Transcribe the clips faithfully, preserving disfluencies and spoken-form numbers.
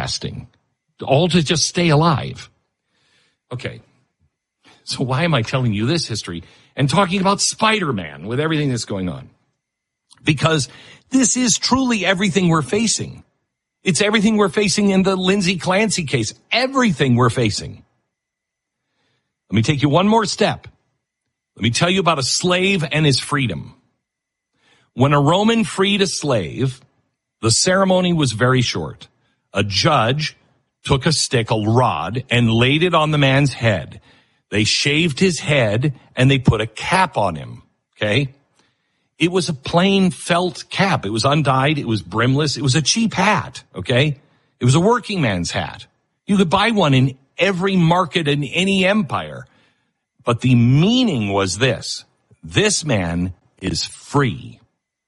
broadcasting, all to just stay alive. Okay, so why am I telling you this history and talking about Spider-Man with everything that's going on? Because this is truly everything we're facing. It's everything we're facing in the Lindsay Clancy case. Everything we're facing. Let me take you one more step. Let me tell you about a slave and his freedom. When a Roman freed a slave, the ceremony was very short. A judge took a stick, a rod, and laid it on the man's head. They shaved his head and they put a cap on him. Okay? It was a plain felt cap. It was undyed. It was brimless. It was a cheap hat. Okay? It was a working man's hat. You could buy one in every market in any empire. But the meaning was this: this man is free.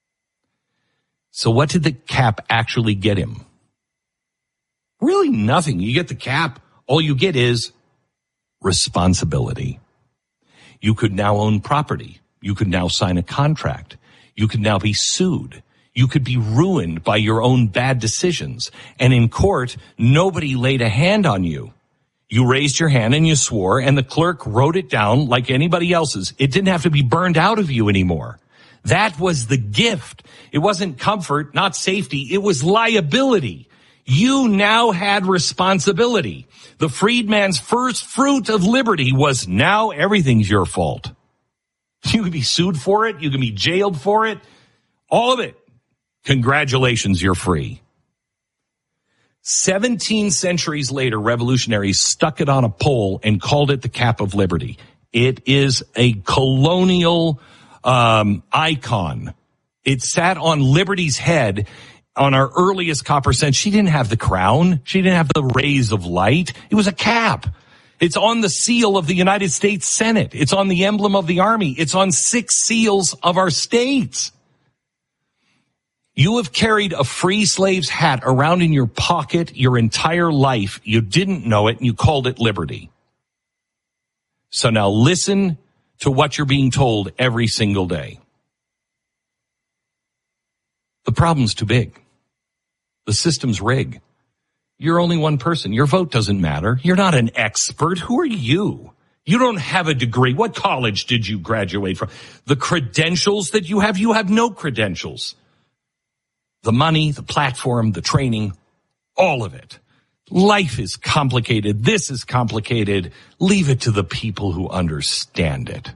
So what did the cap actually get him? Really nothing. You get the cap. All you get is responsibility. You could now own property. You could now sign a contract. You could now be sued. You could be ruined by your own bad decisions. And in court, nobody laid a hand on you. You raised your hand and you swore, and the clerk wrote it down like anybody else's. It didn't have to be burned out of you anymore. That was the gift. It wasn't comfort, not safety. It was liability. You now had responsibility. The freedman's first fruit of liberty was now everything's your fault. You can be sued for it. You can be jailed for it. All of it. Congratulations, you're free. Seventeen centuries later, revolutionaries stuck it on a pole and called it the Cap of Liberty. It is a colonial um, icon. It sat on Liberty's head on our earliest copper cent. She didn't have the crown. She didn't have the rays of light. It was a cap. It's on the seal of the United States Senate. It's on the emblem of the Army. It's on six seals of our states. You have carried a free slave's hat around in your pocket your entire life. You didn't know it, and you called it liberty. So now listen to what you're being told every single day. The problem's too big. The system's rigged. You're only one person. Your vote doesn't matter. You're not an expert. Who are you? You don't have a degree. What college did you graduate from? The credentials that you have, you have no credentials. The money, the platform, the training, all of it. Life is complicated. This is complicated. Leave it to the people who understand it.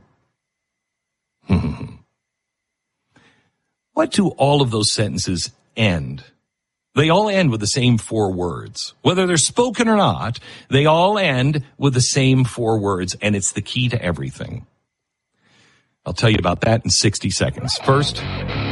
What do all of those sentences end? They all end with the same four words. Whether they're spoken or not, they all end with the same four words, and it's the key to everything. I'll tell you about that in sixty seconds. First,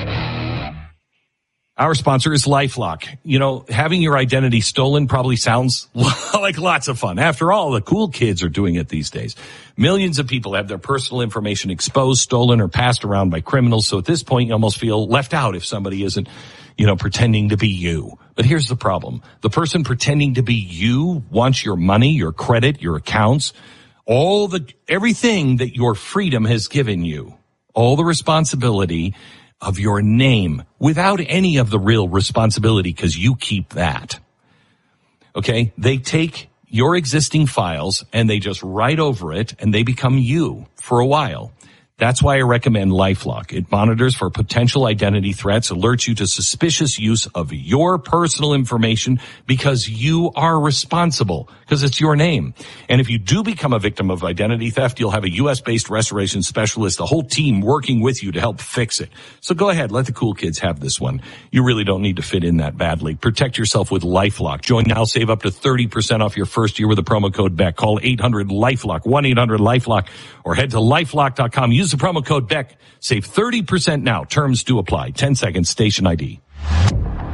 our sponsor is LifeLock. You know, having your identity stolen probably sounds like lots of fun. After all, the cool kids are doing it these days. Millions of people have their personal information exposed, stolen, or passed around by criminals. So at this point, you almost feel left out if somebody isn't, you know, pretending to be you. But here's the problem. The person pretending to be you wants your money, your credit, your accounts, all the, everything that your freedom has given you, all the responsibility of your name without any of the real responsibility, because you keep that. Okay? They take your existing files and they just write over it and they become you for a while. That's why I recommend LifeLock. It monitors for potential identity threats, alerts you to suspicious use of your personal information because you are responsible, because it's your name. And if you do become a victim of identity theft, you'll have a U S-based restoration specialist, a whole team working with you to help fix it. So go ahead, let the cool kids have this one. You really don't need to fit in that badly. Protect yourself with LifeLock. Join now, save up to thirty percent off your first year with the promo code B E C. Call eight hundred LifeLock, one eight hundred LifeLock, or head to lifelock dot com. Use the promo code B E C. Save thirty percent now. Terms do apply. ten seconds, station I D.